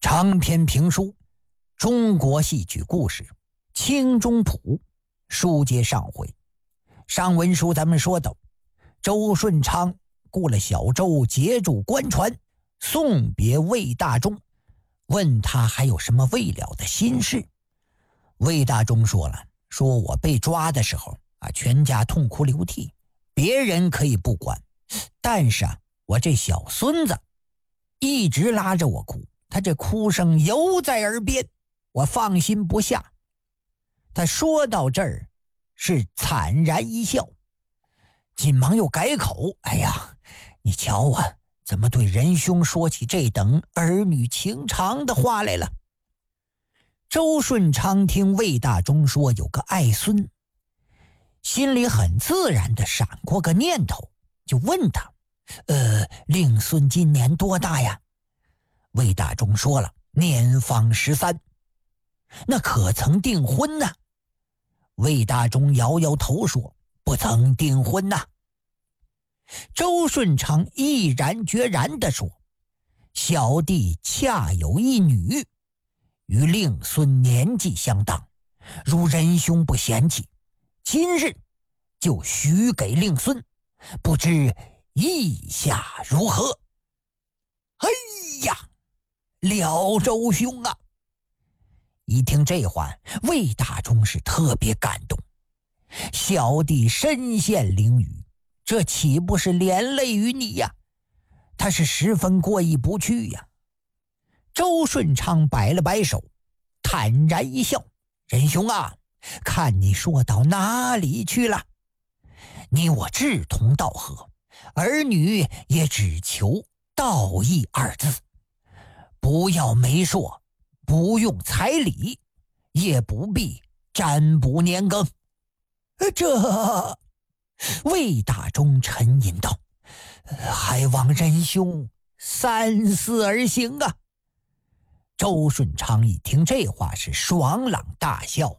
长篇评书，中国戏曲故事，清中谱，书接上回。上文书咱们说到，周顺昌雇了小周截住官船，送别魏大忠，问他还有什么未了的心事。魏大忠说了，说我被抓的时候全家痛哭流涕，别人可以不管，但是我这小孙子一直拉着我哭，他这哭声犹在耳边，我放心不下。他说到这儿是惨然一笑，紧忙又改口，哎呀，你瞧怎么对仁兄说起这等儿女情长的话来了。周顺昌听魏大忠说有个爱孙，心里很自然地闪过个念头，就问他令孙今年多大呀？魏大忠说了，年方13。那可曾订婚呢？魏大忠摇摇头说，不曾订婚呐。周顺昌毅然决然地说，小弟恰有一女，与令孙年纪相当，如仁兄不嫌弃，今日就许给令孙，不知意下如何？哎呀，了周兄啊！一听这话，魏大忠是特别感动，小弟身陷囹圄，这岂不是连累于你呀？他是十分过意不去呀。周顺昌摆了摆手，坦然一笑，仁兄啊，看你说到哪里去了？你我志同道合，儿女也只求道义二字，不要媒妁，不用彩礼，也不必占卜年庚。这魏大忠沉吟道，还望仁兄三思而行啊。周顺昌一听这话是爽朗大笑，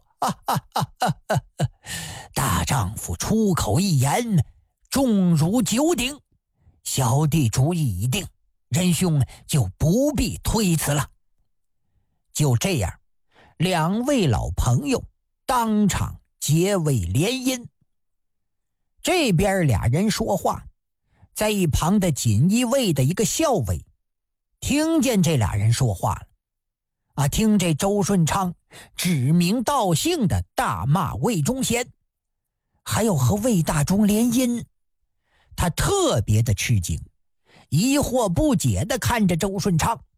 大丈夫出口一言，重如九鼎，小弟主意已定，仁兄就不必推辞了。就这样，两位老朋友当场结为联姻。这边俩人说话，在一旁的锦衣卫的一个校尉听见这俩人说话了，听这周顺昌指名道姓的大骂魏忠贤，还有和魏大忠联姻，他特别的吃惊，疑惑不解地看着周顺昌。